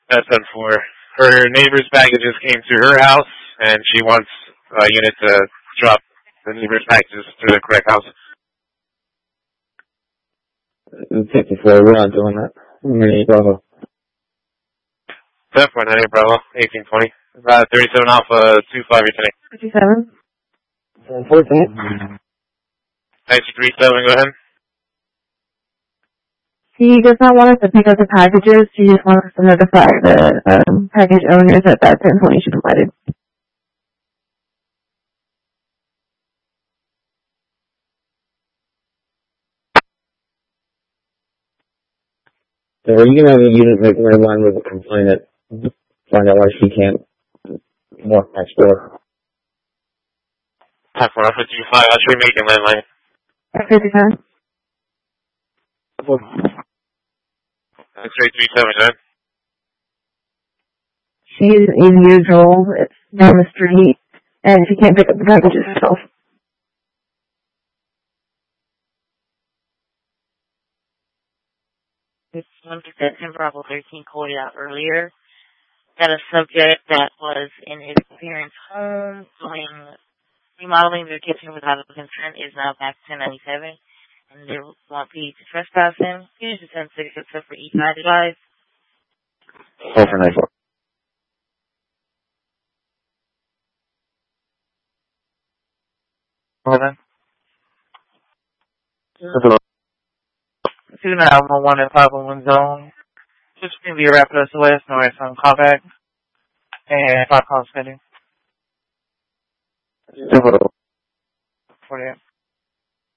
That's done for. Her neighbor's packages came to her house, and she wants a unit to drop the neighbor's packages to the correct house. 54, we're not doing that. I'm going to eat Bravo. 7.98 Bravo, 1820. 37 Alpha, 25 today. 57. 14. 9237, go ahead. She does not want us to pick up the packages. She just wants us to notify the package owners that that's the information provided. So are you going to have a unit make landline with a complaint and find out why she can't walk next door? 10-4 Alpha 25, I'll show you making landline. 59. X-ray 37, go ahead. She is 80 years old. It's down the street, and she can't pick up the packages herself. This one that Tim Bravo 13 called out earlier. Got a subject that was in his parents' home doing remodeling their kitchen without a consent is now back to 1097. And they want P to trespass him. Here's the 10-6 except for each side guys. 494. Well then. 291 at 501 zone. Just going to be a rapid SOS, no S on callback. And 5 calls pending. 48.